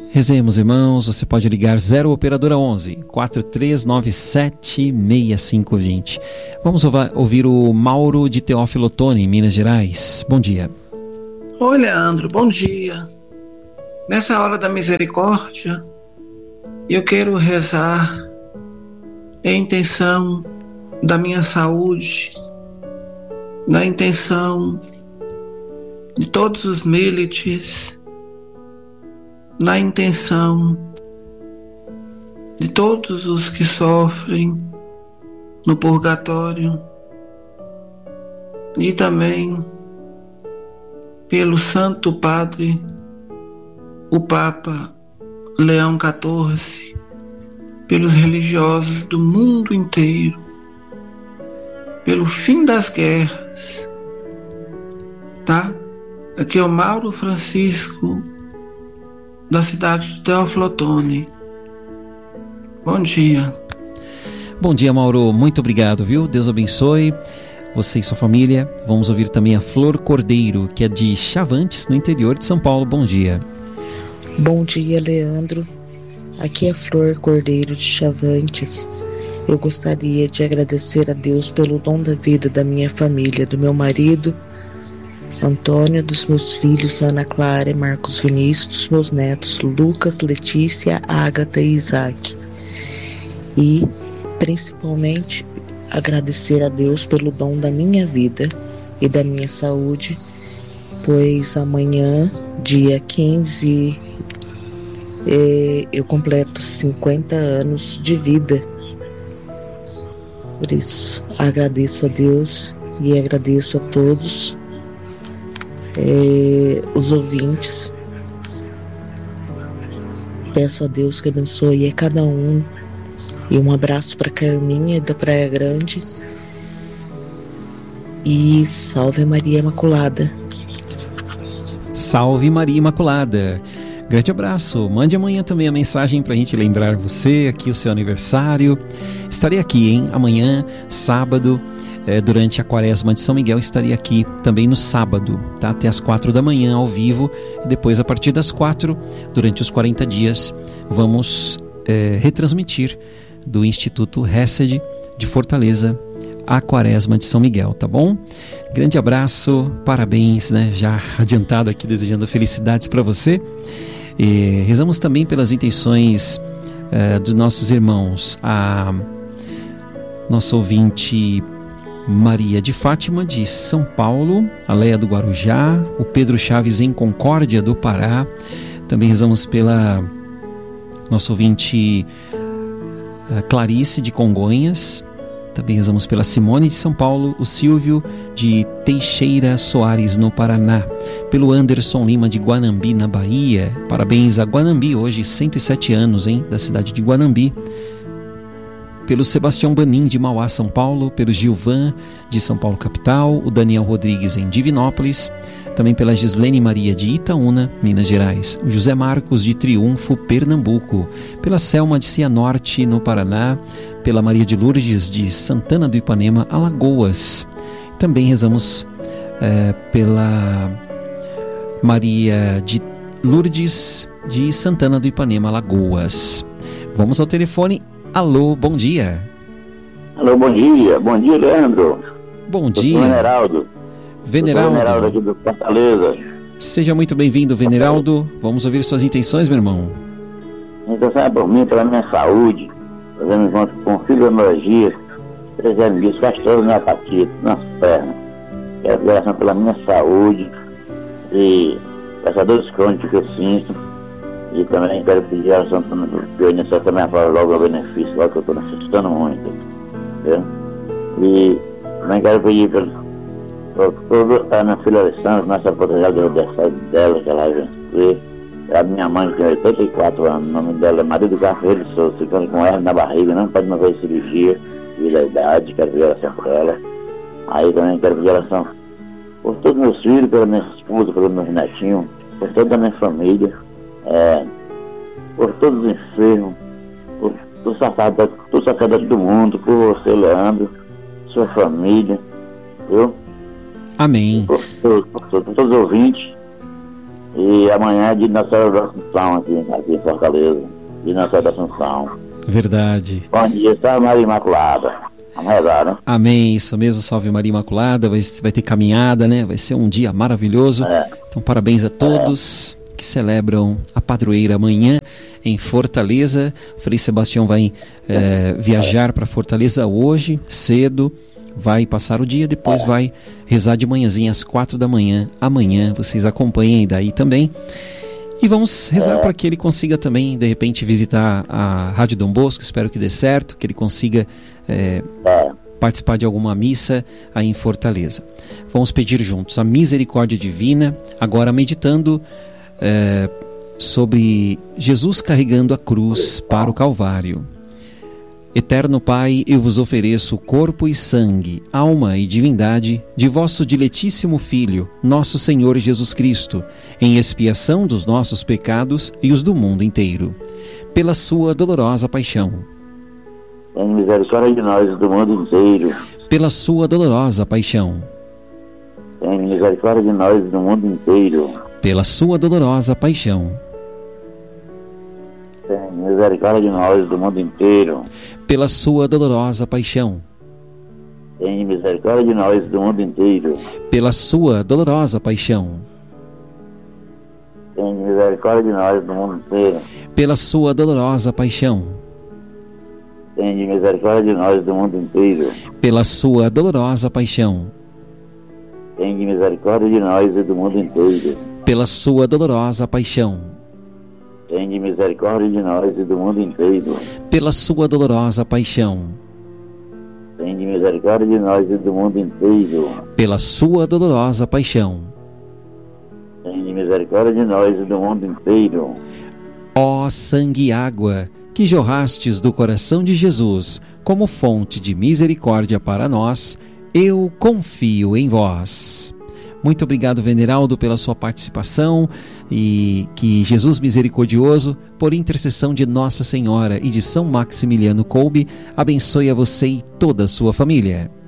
Rezemos, irmãos. Você pode ligar 0 operadora 11 4397 6520. Vamos ouvir o Mauro de Teófilo Otoni, em Minas Gerais. Bom dia. Oi, Leandro, bom dia. Nessa hora da misericórdia, eu quero rezar em intenção da minha saúde, na intenção de todos os milites, na intenção de todos os que sofrem no purgatório e também pelo Santo Padre, o Papa Leão XIV, pelos religiosos do mundo inteiro, pelo fim das guerras, tá? Aqui é o Mauro Francisco, da cidade de Teófilo Otoni. Bom dia. Bom dia, Mauro. Muito obrigado, viu? Deus abençoe você e sua família. Vamos ouvir também a Flor Cordeiro, que é de Chavantes, no interior de São Paulo. Bom dia. Bom dia, Leandro. Aqui é Flor Cordeiro de Chavantes. Eu gostaria de agradecer a Deus pelo dom da vida da minha família, do meu marido Antônio, dos meus filhos Ana Clara e Marcos Vinícius, dos meus netos Lucas, Letícia, Ágata e Isaac. E, principalmente, agradecer a Deus pelo dom da minha vida e da minha saúde, pois amanhã, dia 15, eu completo 50 anos de vida. Por isso, agradeço a Deus e agradeço a todos os ouvintes. Peço a Deus que abençoe a cada um. E um abraço para Carminha da Praia Grande. E salve Maria Imaculada. Salve Maria Imaculada. Grande abraço. Mande amanhã também a mensagem para a gente lembrar você, aqui o seu aniversário. Estarei aqui, hein? Amanhã, sábado, durante a Quaresma de São Miguel, estarei aqui também no sábado, tá? Até as 4 da manhã, ao vivo. E depois, a partir das 4, durante os 40 dias, vamos retransmitir do Instituto Hesed de Fortaleza a Quaresma de São Miguel, tá bom? Grande abraço, parabéns, né? Já adiantado aqui, desejando felicidades para você. E rezamos também pelas intenções dos nossos irmãos, a nossa ouvinte Maria de Fátima, de São Paulo, a Leia do Guarujá, o Pedro Chaves em Concórdia, do Pará. Também rezamos pela nossa ouvinte Clarice, de Congonhas. Também rezamos pela Simone, de São Paulo, o Silvio, de Teixeira Soares, no Paraná, pelo Anderson Lima, de Guanambi, na Bahia. Parabéns a Guanambi, hoje 107 anos, hein, da cidade de Guanambi. Pelo Sebastião Banim, de Mauá, São Paulo, pelo Gilvan, de São Paulo capital, o Daniel Rodrigues, em Divinópolis, também pela Gislene Maria, de Itaúna, Minas Gerais, o José Marcos, de Triunfo, Pernambuco, pela Selma, de Cianorte, no Paraná, pela Maria de Lourdes, de Santana do Ipanema, Alagoas. Também rezamos pela Maria de Lourdes, de Santana do Ipanema, Alagoas. Vamos ao telefone. Alô, bom dia. Alô, bom dia. Bom dia, Leandro. Bom dia. Veneraldo. Veneraldo aqui do Fortaleza. Seja muito bem-vindo, Veneraldo. Vamos ouvir suas intenções, meu irmão. A intenção é por mim, pela minha saúde, fazendo junto com fibromialgia, 3 anos disso, faz toda a minha hepatite, nas pernas. Quero oração pela minha saúde e pelas dores crônicas que eu sinto. E também quero pedir oração para o INSS também fala logo o benefício, logo que eu estou necessitando muito. Entendeu? E também quero pedir para toda a minha filha Alessandra, nossa protegida da saúde dela, que ela vai vencer. A minha mãe, que tem 84 anos, o nome dela é Maria do Carreiro de Souza, ficando com ela na barriga, não pode não fazer cirurgia devido à idade, quero pedir oração por ela. Aí também quero pedir oração por todos meus filhos, pela minha esposa, pelos meus netinhos, por toda a minha família. Por todos os enfermos, por sacerdote do mundo, por você, Leandro, sua família, viu? Amém. Por todos os ouvintes. E amanhã é de Nossa Senhora da Assunção aqui em Fortaleza. De Nossa Senhora da Assunção. Verdade. Bom dia, Salve Maria Imaculada. Vamos rezar, né? Amém, isso mesmo, Salve Maria Imaculada. Vai ter caminhada, né? Vai ser um dia maravilhoso. Então, parabéns a todos que celebram a padroeira amanhã em Fortaleza. O Frei Sebastião vai viajar para Fortaleza hoje, cedo. Vai passar o dia, depois vai rezar de manhãzinha às 4 da manhã. Amanhã vocês acompanhem daí também. E vamos rezar para que ele consiga também, de repente, visitar a Rádio Dom Bosco. Espero que dê certo, que ele consiga participar de alguma missa aí em Fortaleza. Vamos pedir juntos a misericórdia divina, agora meditando sobre Jesus carregando a cruz para o Calvário. Eterno Pai, eu vos ofereço corpo e sangue, alma e divindade de vosso diletíssimo Filho, nosso Senhor Jesus Cristo, em expiação dos nossos pecados e os do mundo inteiro, pela sua dolorosa paixão. Tem misericórdia de nós e do mundo inteiro. Pela sua dolorosa paixão. Tem misericórdia de nós e do mundo inteiro. Pela sua dolorosa paixão. Tem misericórdia de nós do mundo inteiro. Pela sua dolorosa paixão. Tem misericórdia de nós do mundo inteiro. Pela sua dolorosa paixão. Tem misericórdia de nós do mundo inteiro. Pela sua dolorosa paixão. Tem misericórdia de nós do mundo inteiro. Pela sua dolorosa paixão. Tem misericórdia de nós e do mundo inteiro. Pela sua dolorosa paixão. Tem misericórdia de nós e do mundo inteiro. Pela sua dolorosa paixão. Tem misericórdia de nós e do mundo inteiro. Pela sua dolorosa paixão. Tem misericórdia de nós e do mundo inteiro. Ó sangue e água, que jorrastes do coração de Jesus como fonte de misericórdia para nós, eu confio em vós. Muito obrigado, Veneraldo, pela sua participação, e que Jesus misericordioso, por intercessão de Nossa Senhora e de São Maximiliano Kolbe, abençoe a você e toda a sua família.